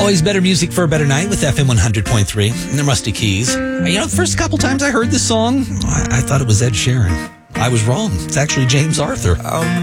Always better music for a better night with FM 100.3 and the Rusty Keys. The first couple times I heard this song, I thought it was Ed Sheeran. I was wrong. It's actually James Arthur.